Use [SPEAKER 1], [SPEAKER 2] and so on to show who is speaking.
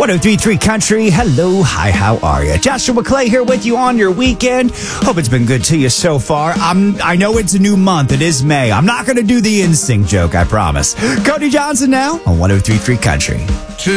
[SPEAKER 1] 1033 Country. Hello, hi, how are you? Joshua Clay here with you on your weekend. Hope it's been good to you so far. I know it's a new month. It is May. I'm not going to do the instinct joke, I promise. Cody Johnson now on 1033 Country.